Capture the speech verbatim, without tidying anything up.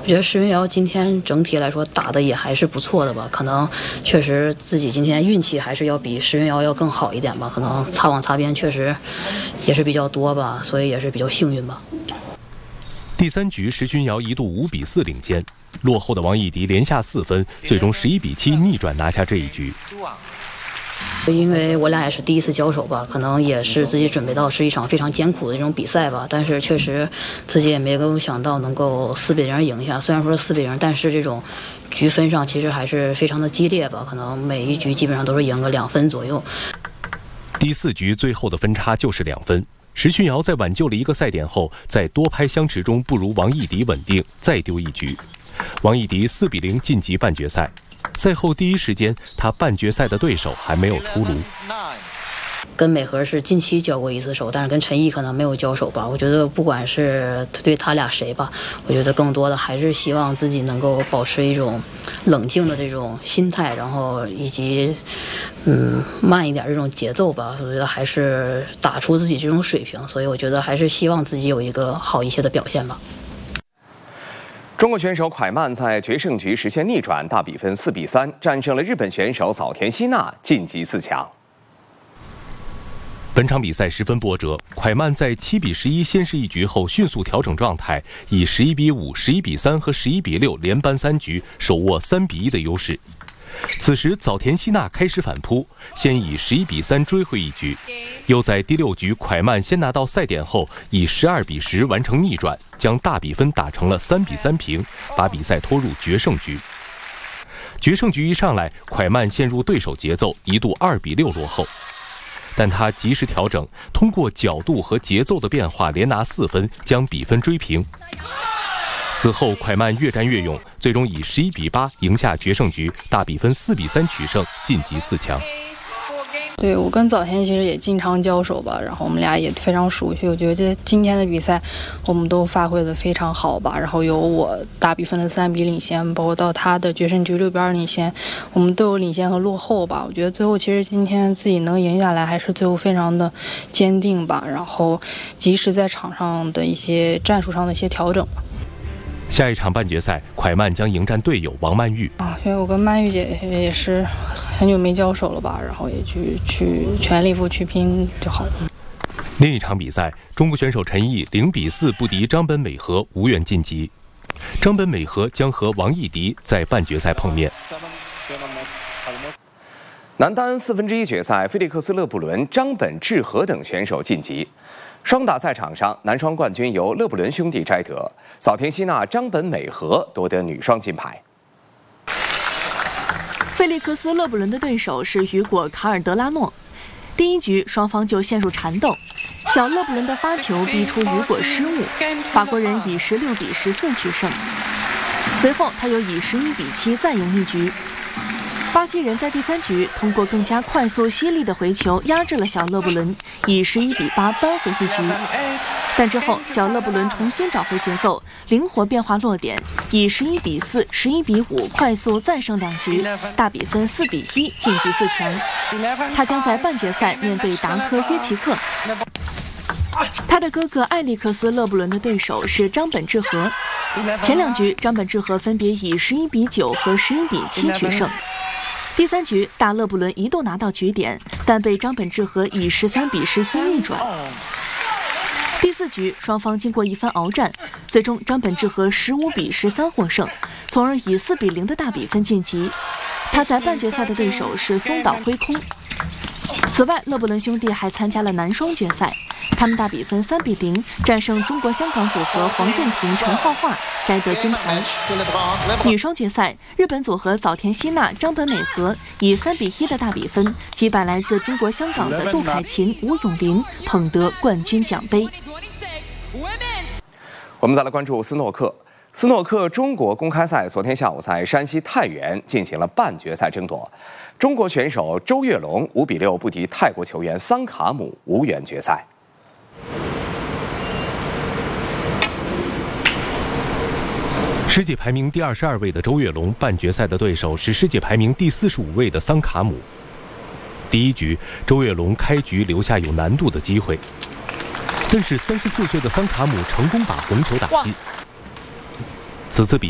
我觉得石云瑶今天整体来说打的也还是不错的吧，可能确实自己今天运气还是要比石云瑶要更好一点吧，可能擦网擦边确实也是比较多吧，所以也是比较幸运吧。 第三局石君瑶一度五比四领先，落后的王艺迪连下四分，最终十一比七逆转拿下这一局。 因为我俩也是第一次交手吧，可能也是自己准备到是一场非常艰苦的这种比赛吧，但是确实自己也没有想到能够四比零赢下。虽然说是四比零，但是这种局分上其实还是非常的激烈吧，可能每一局基本上都是赢个两分左右。 第四局最后的分差就是两分。石君瑶在挽救了一个赛点后，在多拍相持中不如王艺迪稳定，再丢一局。王艺迪四比零晋级半决赛。赛后第一时间，他半决赛的对手还没有出炉。 跟美和是近期交过一次手，但是跟陈毅可能没有交手吧。我觉得不管是对他俩谁吧，我觉得更多的还是希望自己能够保持一种冷静的这种心态，然后以及嗯慢一点这种节奏吧。我觉得还是打出自己这种水平，所以我觉得还是希望自己有一个好一些的表现吧。 中国选手蒯曼在决胜局实现逆转，大比分四比三战胜了日本选手早田希娜，晋级四强。 本场比赛十分波折，蒯曼在七比十一先失一局后迅速调整状态，以十一比五、十一比三和十一比六连扳三局，手握三比一的优势。此时早田希娜开始反扑，先以十一比三追回一局，又在第六局蒯曼先拿到赛点后，以十二比十完成逆转，将大比分打成了三比三平，把比赛拖入决胜局。决胜局一上来，蒯曼陷入对手节奏，一度二比六落后，但他及时调整，通过角度和节奏的变化连拿四分，将比分追平。此后蒯曼越战越勇，最终以十一比八赢下决胜局，大比分四比三取胜，晋级四强。 对，我跟早田其实也经常交手吧，然后我们俩也非常熟悉。我觉得今天的比赛我们都发挥得非常好吧，然后有我大比分的三比领先，包括到他的决胜局六比二领先，我们都有领先和落后吧。我觉得最后其实今天自己能赢下来，还是最后非常的坚定吧，然后及时在场上的一些战术上的一些调整吧。 下一场半决赛，蒯曼将迎战队友王曼玉啊，因为我跟曼玉姐也是很久没交手了吧，然后也去去全力以赴去拼就好了。 另一场比赛，中国选手陈毅零比四不敌张本美和，无缘晋级。张本美和将和王艺迪在半决赛碰面。 男单四分之一决赛，菲利克斯·勒布伦、张本智和等选手晋级。双打赛场上，男双冠军由勒布伦兄弟摘得，早田希娜、张本美和夺得女双金牌。 菲利克斯·勒布伦的对手是雨果·卡尔德拉诺，第一局双方就陷入缠斗，小勒布伦的发球逼出雨果失误，法国人以十六比十四取胜。随后他又以十一比七再赢一局。巴西人在第三局通过更加快速犀利的回球压制了小勒布伦，以十一比八扳回一局。但之后小勒布伦重新找回节奏，灵活变化落点，以十一比四、十一比五快速再胜两局，大比分四比一晋级四强。他将在半决赛面对达科约奇克。他的哥哥艾利克斯·勒布伦的对手是张本智和。前两局张本智和分别以十一比九和十一比七取胜。第三局，大勒布伦一度拿到局点，但被张本智和以十三比十一逆转。第四局，双方经过一番鏖战，最终张本智和十五比十三获胜，从而以四比零的大比分晋级。他在半决赛的对手是松岛辉空。此外，勒布伦兄弟还参加了男双决赛，他们大比分三比零战胜中国香港组合黄镇廷、陈浩桦，摘得金牌。女双决赛，日本组合早田希娜、张本美和以三比一的大比分击败来自中国香港的杜凯琴、吴永林，捧得冠军奖杯。 我们再来关注斯诺克。斯诺克中国公开赛昨天下午在山西太原进行了半决赛争夺，中国选手周跃龙五比六不敌泰国球员桑卡姆，无缘决赛。 世界排名第二十二位的周跃龙，半决赛的对手是世界排名第四十五位的桑卡姆。第一局，周跃龙开局留下有难度的机会，但是三十四岁的桑卡姆成功把红球打进。此次比